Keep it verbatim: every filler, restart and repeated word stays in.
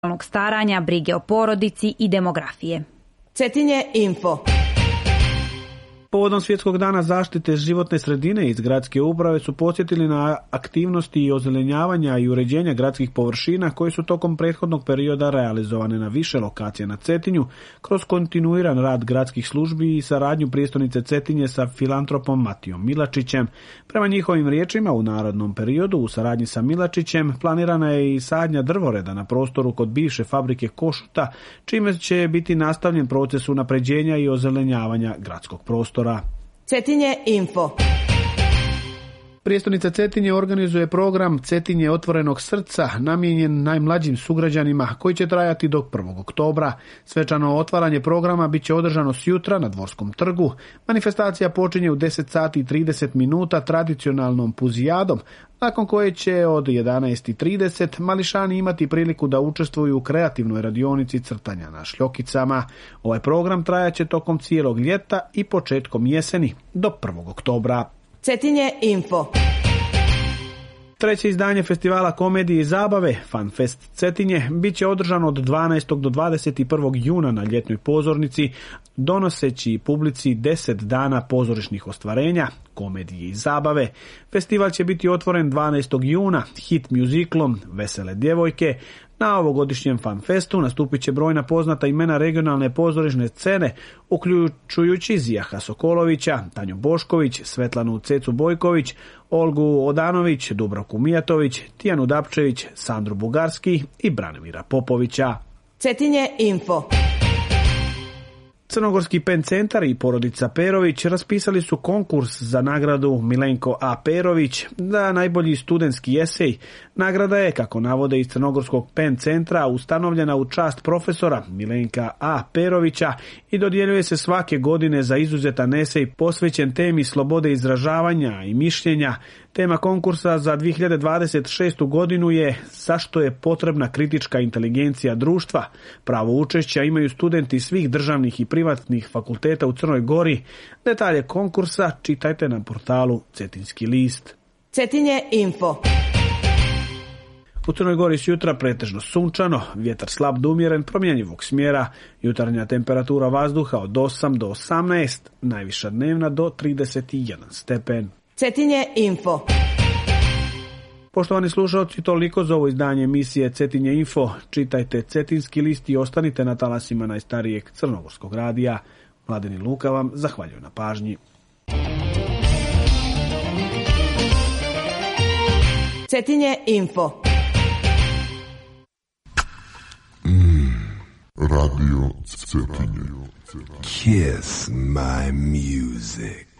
staranja, brige o porodici i demografije. Cetinje info. Povodom Svjetskog dana zaštite životne sredine iz gradske uprave su podsjetili na aktivnosti i ozelenjavanja i uređenja gradskih površina koji su tokom prethodnog perioda realizovane na više lokacija na Cetinju kroz kontinuiran rad gradskih službi i saradnju prijestolnice Cetinje sa filantropom Matijom Milačićem. Prema njihovim riječima, u narodnom periodu u saradnji sa Milačićem planirana je i sadnja drvoreda na prostoru kod bivše fabrike Košuta, čime će biti nastavljen proces unapređenja i ozelenjavanja gradskog prostora. Cetinje info. Prijestolnica Cetinje organizuje program Cetinje otvorenog srca namijenjen najmlađim sugrađanima koji će trajati do prvog oktobra. Svečano otvaranje programa bit će održano sjutra na Dvorskom trgu. Manifestacija počinje u deset sati i trideset minuta tradicionalnom puzijadom, nakon koje će od jedanaest i trideset mališani imati priliku da učestvuju u kreativnoj radionici crtanja na šljokicama. Ovaj program trajaće tokom cijelog ljeta i početkom jeseni do prvog oktobra. Cetinje info. Treće izdanje festivala komedije i zabave FanFest Cetinje bit će održano od dvanaestog do dvadeset prvog juna na ljetnoj pozornici, donoseći publici deset dana pozorišnih ostvarenja, komedije i zabave. Festival će biti otvoren dvanaestog juna hit muziklom Vesele djevojke. Na ovogodišnjem FanFestu nastupit će brojna poznata imena regionalne pozorišne scene, uključujući Zijaha Sokolovića, Tanju Bošković, Svetlanu Cecu Bojković, Olgu Odanović, Dubravku Mijatović, Tijanu Dapčević, Sandru Bugarski i Branimira Popovića. Cetinje info. Crnogorski pen centar i porodica Perović raspisali su konkurs za nagradu Milenko A. Perović za najbolji studentski esej. Nagrada je, kako navode iz Crnogorskog pen centra, ustanovljena u čast profesora Milenka A. Perovića i dodjeljuje se svake godine za izuzetan esej posvećen temi slobode izražavanja i mišljenja. Tema konkursa za dvije hiljade dvadeset šestu godinu je zašto je potrebna kritička inteligencija društva. Pravo učešća imaju studenti svih državnih i privatnih fakulteta u Crnoj Gori. Detalje konkursa čitajte na portalu Cetinski list. Cetinje info. U Crnoj Gori sutra pretežno sunčano, vjetar slab do umjeren, promjenjivog smjera, jutarnja temperatura vazduha od osam do osamnaest, najviša dnevna do trideset jedan stepen. Cetinje info. Poštovani slušalci, toliko za ovo izdanje emisije Cetinje info. Čitajte Cetinski list i ostanite na talasima najstarijeg crnogorskog radija. Mladen Luka vam zahvaljujem na pažnji. Cetinje info. Mm, radio Cetinje. Kiss my music.